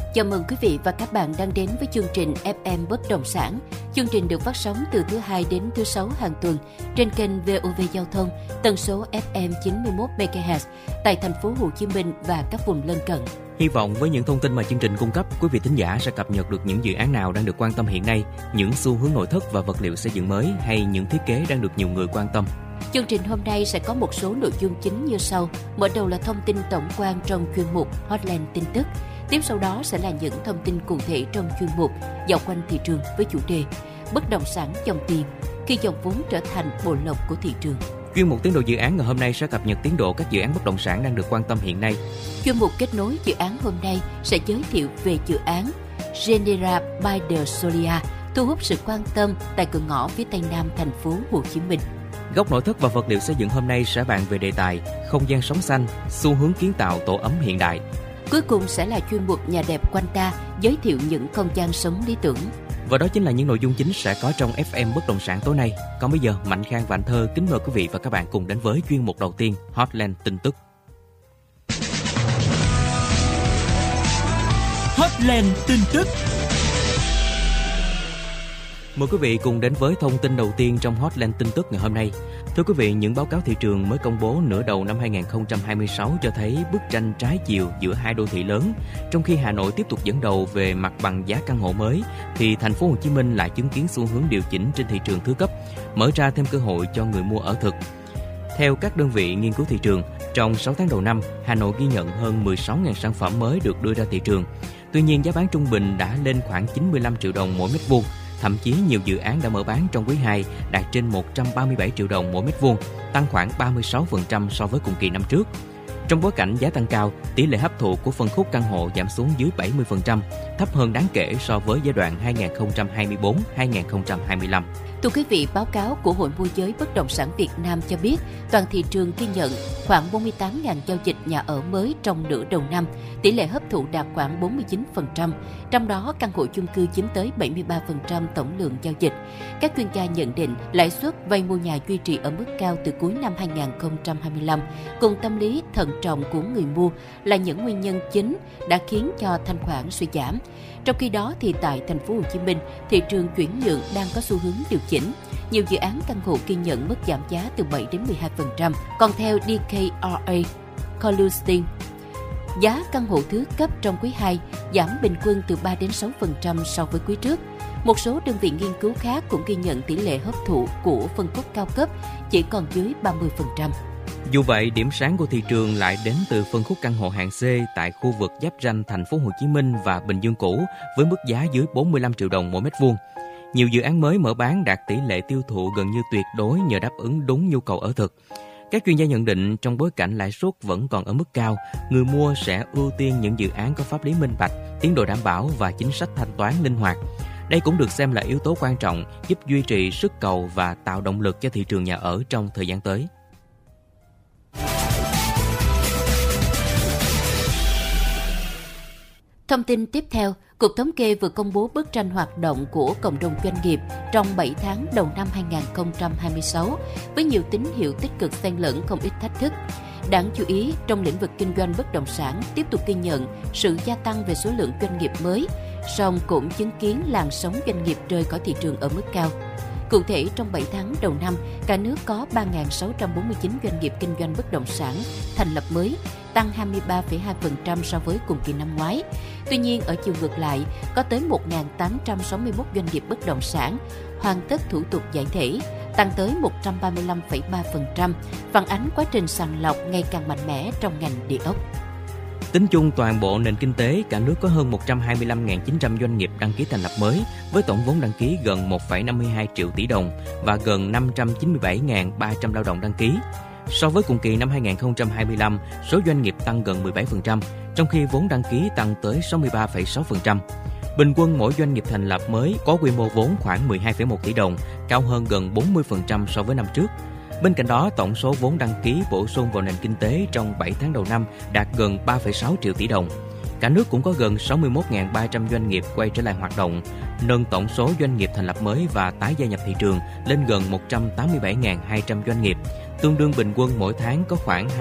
Chào mừng quý vị và các bạn đang đến với chương trình FM Bất Động Sản. Chương trình được phát sóng từ thứ 2 đến thứ 6 hàng tuần trên kênh VOV Giao thông, tần số FM 91 MHz tại thành phố Hồ Chí Minh và các vùng lân cận. Hy vọng với những thông tin mà chương trình cung cấp, quý vị thính giả sẽ cập nhật được những dự án nào đang được quan tâm hiện nay, những xu hướng nội thất và vật liệu xây dựng mới hay những thiết kế đang được nhiều người quan tâm. Chương trình hôm nay sẽ có một số nội dung chính như sau. Mở đầu là thông tin tổng quan trong chuyên mục Hotline tin tức. Tiếp sau đó sẽ là những thông tin cụ thể trong chuyên mục Dạo quanh thị trường với chủ đề Bất động sản dòng tiền, khi dòng vốn trở thành bộ lộc của thị trường. Chuyên mục tiến độ dự án ngày hôm nay sẽ cập nhật tiến độ các dự án bất động sản đang được quan tâm hiện nay. Chuyên mục kết nối dự án hôm nay sẽ giới thiệu về dự án Genera by the Solia, thu hút sự quan tâm tại cửa ngõ phía tây nam thành phố Hồ Chí Minh. Góc nội thất và vật liệu xây dựng hôm nay sẽ bàn về đề tài không gian sống xanh, xu hướng kiến tạo tổ ấm hiện đại. Cuối cùng sẽ là chuyên mục Nhà đẹp quanh ta, giới thiệu những không gian sống lý tưởng. Và đó chính là những nội dung chính sẽ có trong FM Bất động sản tối nay. Còn bây giờ, Mạnh Khang và Anh Thơ kính mời quý vị và các bạn cùng đến với chuyên mục đầu tiên, Hotline tin tức. Hotline tin tức. Mời quý vị cùng đến với thông tin đầu tiên trong Hotline tin tức ngày hôm nay. Thưa quý vị, những báo cáo thị trường mới công bố nửa đầu năm 2026 cho thấy bức tranh trái chiều giữa hai đô thị lớn. Trong khi Hà Nội tiếp tục dẫn đầu về mặt bằng giá căn hộ mới, thì thành phố Hồ Chí Minh lại chứng kiến xu hướng điều chỉnh trên thị trường thứ cấp, mở ra thêm cơ hội cho người mua ở thực. Theo các đơn vị nghiên cứu thị trường, trong 6 tháng đầu năm, Hà Nội ghi nhận hơn 16.000 sản phẩm mới được đưa ra thị trường. Tuy nhiên, giá bán trung bình đã lên khoảng 95 triệu đồng mỗi mét vuông. Thậm chí nhiều dự án đã mở bán trong quý 2 đạt trên 137 triệu đồng mỗi mét vuông, tăng khoảng 36% so với cùng kỳ năm trước. Trong bối cảnh giá tăng cao, tỷ lệ hấp thụ của phân khúc căn hộ giảm xuống dưới 70%, thấp hơn đáng kể so với giai đoạn 2024-2025. Thưa quý vị, báo cáo của Hội Môi giới Bất động sản Việt Nam cho biết, toàn thị trường ghi nhận khoảng 48.000 giao dịch nhà ở mới trong nửa đầu năm, tỷ lệ hấp thụ đạt khoảng 49%, trong đó căn hộ chung cư chiếm tới 73% tổng lượng giao dịch. Các chuyên gia nhận định lãi suất vay mua nhà duy trì ở mức cao từ cuối năm 2025, cùng tâm lý thận trọng của người mua là những nguyên nhân chính đã khiến cho thanh khoản suy giảm. Trong khi đó thì tại thành phố Hồ Chí Minh, thị trường chuyển nhượng đang có xu hướng điều chỉnh. Nhiều dự án căn hộ ghi nhận mức giảm giá từ 7 đến 12%. Còn theo DKRA Consulting, giá căn hộ thứ cấp trong quý 2 giảm bình quân từ 3 đến 6% so với quý trước. Một số đơn vị nghiên cứu khác cũng ghi nhận tỷ lệ hấp thụ của phân khúc cao cấp chỉ còn dưới 30%. Dù vậy, điểm sáng của thị trường lại đến từ phân khúc căn hộ hạng C tại khu vực giáp ranh thành phố Hồ Chí Minh và Bình Dương cũ với mức giá dưới 45 triệu đồng mỗi mét vuông. Nhiều dự án mới mở bán đạt tỷ lệ tiêu thụ gần như tuyệt đối nhờ đáp ứng đúng nhu cầu ở thực. Các chuyên gia nhận định trong bối cảnh lãi suất vẫn còn ở mức cao, người mua sẽ ưu tiên những dự án có pháp lý minh bạch, tiến độ đảm bảo và chính sách thanh toán linh hoạt. Đây cũng được xem là yếu tố quan trọng giúp duy trì sức cầu và tạo động lực cho thị trường nhà ở trong thời gian tới. Thông tin tiếp theo, Cục Thống kê vừa công bố bức tranh hoạt động của cộng đồng doanh nghiệp trong 7 tháng đầu năm 2026 với nhiều tín hiệu tích cực xen lẫn không ít thách thức. Đáng chú ý, trong lĩnh vực kinh doanh bất động sản tiếp tục ghi nhận sự gia tăng về số lượng doanh nghiệp mới, song cũng chứng kiến làn sóng doanh nghiệp rời khỏi thị trường ở mức cao. Cụ thể, trong 7 tháng đầu năm, cả nước có 3.649 doanh nghiệp kinh doanh bất động sản thành lập mới, tăng 23,2% so với cùng kỳ năm ngoái. Tuy nhiên, ở chiều ngược lại, có tới 1.861 doanh nghiệp bất động sản hoàn tất thủ tục giải thể, tăng tới 135,3%, phản ánh quá trình sàng lọc ngày càng mạnh mẽ trong ngành địa ốc. Tính chung toàn bộ nền kinh tế, cả nước có hơn 125.900 doanh nghiệp đăng ký thành lập mới, với tổng vốn đăng ký gần 1,52 triệu tỷ đồng và gần 597.300 lao động đăng ký. So với cùng kỳ năm 2025, số doanh nghiệp tăng gần 17%, trong khi vốn đăng ký tăng tới 63,6%. Bình quân mỗi doanh nghiệp thành lập mới có quy mô vốn khoảng 12,1 tỷ đồng, cao hơn gần 40% so với năm trước. Bên cạnh đó, tổng số vốn đăng ký bổ sung vào nền kinh tế trong 7 tháng đầu năm đạt gần 3,6 triệu tỷ đồng. Cả nước cũng có gần 61.300 doanh nghiệp quay trở lại hoạt động, nâng tổng số doanh nghiệp thành lập mới và tái gia nhập thị trường lên gần 187.200 doanh nghiệp, tương đương bình quân mỗi tháng có khoảng